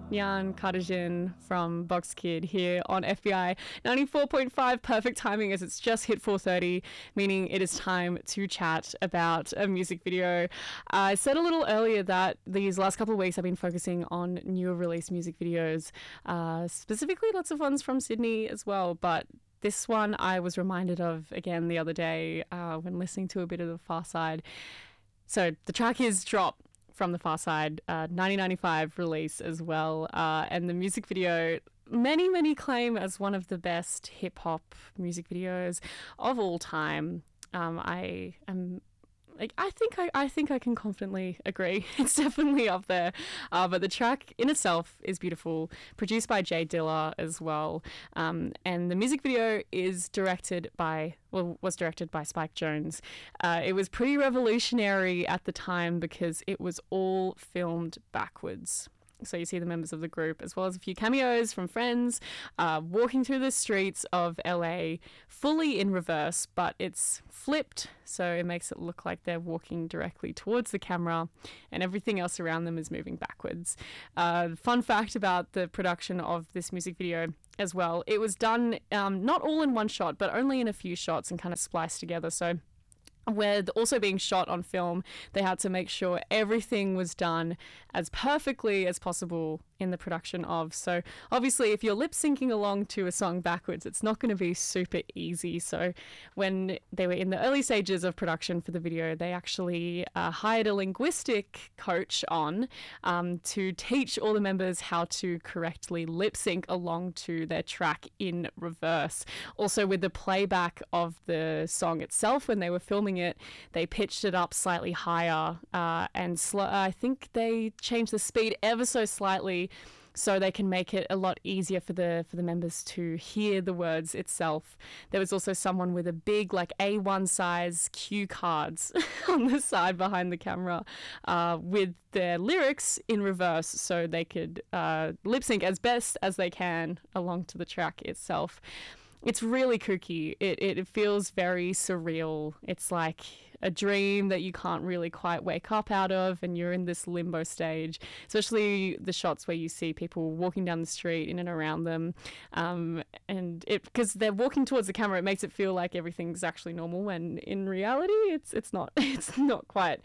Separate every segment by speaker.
Speaker 1: Nyan Kadajin from Box Kid here on FBI 94.5. Perfect timing as it's just hit 4:30, meaning it is time to chat about a music video. I said a little earlier that these last couple of weeks I've been focusing on newer release music videos, specifically lots of ones from Sydney as well, but this one I was reminded of again the other day when listening to a bit of the Far Side. So the track is Drop from the Far Side, 1995 release as well. And the music video, many claim as one of the best hip hop music videos of all time. I think I can confidently agree. It's definitely up there. But the track in itself is beautiful, produced by Jay Dilla as well. And the music video was directed by Spike Jonze. It was pretty revolutionary at the time because it was all filmed backwards. So you see the members of the group, as well as a few cameos from friends, walking through the streets of LA fully in reverse, but it's flipped, so it makes it look like they're walking directly towards the camera and everything else around them is moving backwards. Fun fact about the production of this music video as well, it was done not all in one shot, but only in a few shots and kind of spliced together. So where also being shot on film, they had to make sure everything was done as perfectly as possible in the production of. So obviously if you're lip syncing along to a song backwards, it's not going to be super easy. So when they were in the early stages of production for the video, they actually hired a linguistic coach on to teach all the members how to correctly lip sync along to their track in reverse. Also with the playback of the song itself, when they were filming it, they pitched it up slightly higher and I think they changed the speed ever so slightly so they can make it a lot easier for the members to hear the words itself. There was also someone with a big like A1 size cue cards on the side behind the camera with their lyrics in reverse so they could lip sync as best as they can along to the track itself. It's really kooky. It feels very surreal. It's like a dream that you can't really quite wake up out of, and you're in this limbo stage, especially the shots where you see people walking down the street in and around them. And because they're walking towards the camera, it makes it feel like everything's actually normal, when in reality, it's not. It's not quite.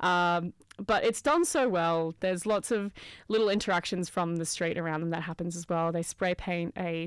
Speaker 1: But it's done so well. There's lots of little interactions from the street around them that happens as well. They spray paint a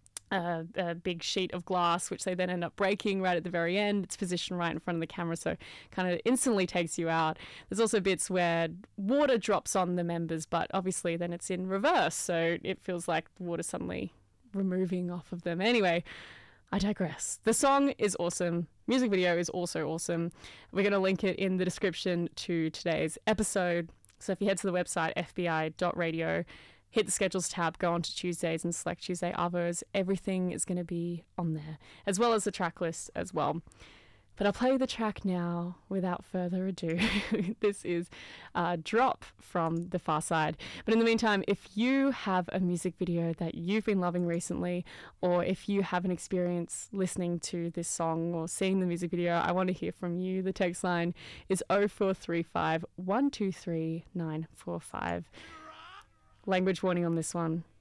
Speaker 1: big sheet of glass, which they then end up breaking right at the very end. It's positioned right in front of the camera, so kind of instantly takes you out. There's also bits where water drops on the members, but obviously then it's in reverse, so it feels like the water suddenly removing off of them. Anyway, I digress. The song is awesome. Music video is also awesome. We're going to link it in the description to today's episode. So if you head to the website fbi.radio, hit the schedules tab, go on to Tuesdays and select Tuesday Arvos. Everything is going to be on there, as well as the track list as well. But I'll play the track now without further ado. This is Drop from the Far Side. But in the meantime, if you have a music video that you've been loving recently, or if you have an experience listening to this song or seeing the music video, I want to hear from you. The text line is 0435 123 945. Language warning on this one.